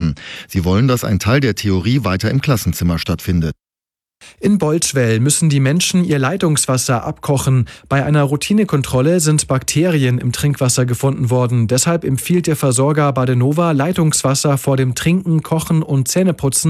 machen. Sie wollen, dass ein Teil der Theorie weiter im Klassenzimmer stattfindet. In Boltschwell müssen die Menschen ihr Leitungswasser abkochen. Bei einer Routinekontrolle sind Bakterien im Trinkwasser gefunden worden. Deshalb empfiehlt der Versorger Badenova, Leitungswasser vor dem Trinken, Kochen und Zähneputzen